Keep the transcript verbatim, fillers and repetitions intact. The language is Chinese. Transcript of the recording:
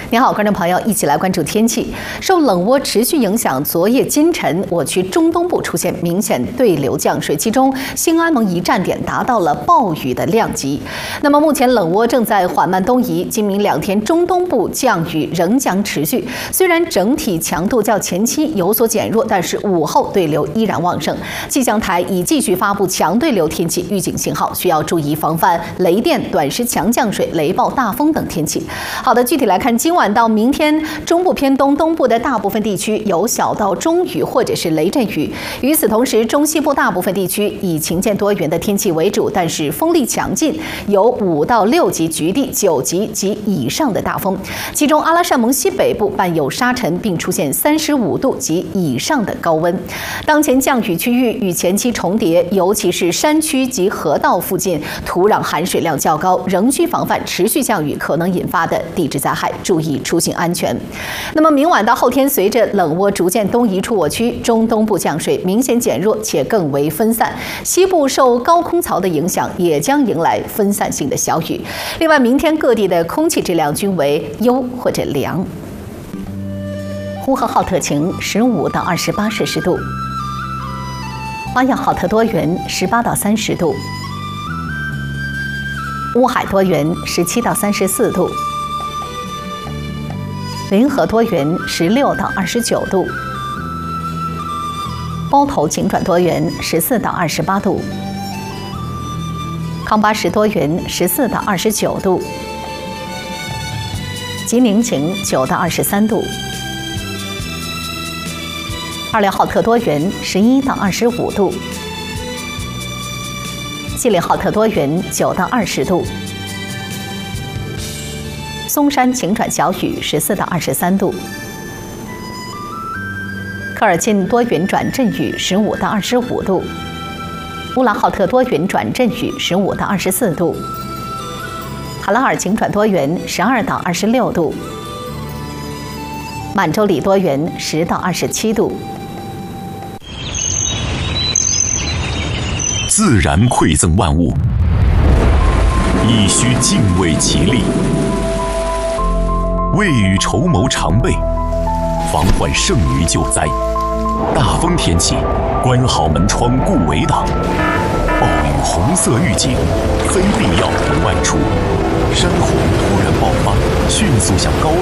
您好，观众朋友，一起来关注天气。受冷涡持续影响，昨夜今晨我区中东部出现明显对流降水，其中兴安盟一站点达到了暴雨的量级。那么目前冷涡正在缓慢东移，今明两天中东部降雨仍将持续。虽然整体强度较前期有所减弱，但是午后对流依然旺盛。气象台已继续发布强对流天气预警信号，需要注意防范雷电、短时强降水、雷暴、大风等天气。好的，具体来看，今晚到明天，中部偏东、东部的大部分地区有小到中雨或者是雷阵雨。与此同时，中西部大部分地区以晴间多云的天气为主，但是风力强劲，有五到六级局地、九级及以上的大风。其中，阿拉善盟西北部伴有沙尘，并出现三十五度及以上的高温。当前降雨区域与前期重叠，尤其是山区及河道附近，土壤含水量较高，仍需防范持续降雨可能引发的地质灾害，注意出行安全。那么明晚到后天，随着冷涡逐渐东移出我区，中东部降水明显减弱且更为分散，西部受高空槽的影响，也将迎来分散性的小雨。另外，明天各地的空气质量均为优或者良。呼和浩特晴，十五到二十八摄氏度；花样浩特多云，十八到三十度；乌海多云，十七到三十四度；临河多云，十六到二十九度；包头晴转多云，十四到二十八度；康巴什多云，十四到二十九度；吉宁晴，九到二十三度；二辽浩特多云，十一到二十五度；锡林浩特多云，九到二十度；松山晴转小雨，十四到二十三度；科尔沁多云转阵雨，十五到二十五度；乌兰浩特多云转阵雨，十五到二十四度；哈拉尔晴转多云，十二到二十六度；满洲里多云，十到二十七度。 自然馈赠万物，亦需敬畏其力。未雨绸缪常备，防患胜于救灾。大风天气，关好门窗顾围挡。暴雨红色预警，非必要不外出。山洪突然爆发，迅速向高